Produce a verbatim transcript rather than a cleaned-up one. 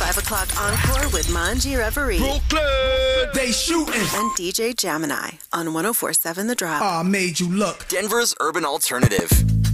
five o'clock encore with Manji Reverie. Brooklyn, they shooting. And D J Gemini on one oh four point seven The Drop. I made you look. Denver's urban alternative.